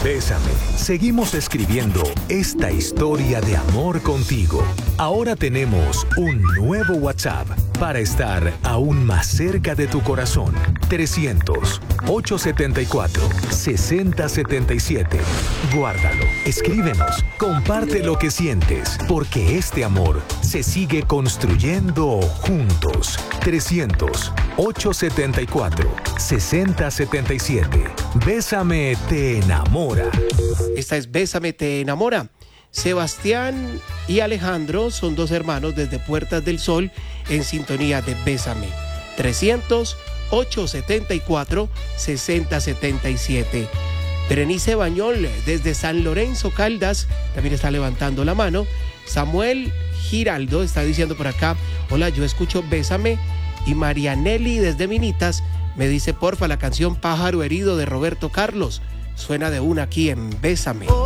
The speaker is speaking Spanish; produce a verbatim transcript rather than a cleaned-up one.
Bésame, seguimos escribiendo esta historia de amor contigo. Ahora tenemos un nuevo WhatsApp para estar aún más cerca de tu corazón. trescientos, ochocientos setenta y cuatro, sesenta setenta y siete. Guárdalo, escríbenos, comparte lo que sientes, porque este amor se sigue construyendo juntos. trescientos, ochocientos setenta y cuatro, sesenta setenta y siete. Bésame te enamora. Esta es Bésame te enamora. Sebastián y Alejandro son dos hermanos desde Puertas del Sol en sintonía de Bésame. trescientos, ochocientos setenta y cuatro, sesenta setenta y siete. Berenice Bañol desde San Lorenzo Caldas también está levantando la mano. Samuel Giraldo está diciendo por acá: hola, yo escucho Bésame. Y Marianelli desde Minitas me dice: porfa, la canción Pájaro Herido de Roberto Carlos. Suena de una aquí en Bésame.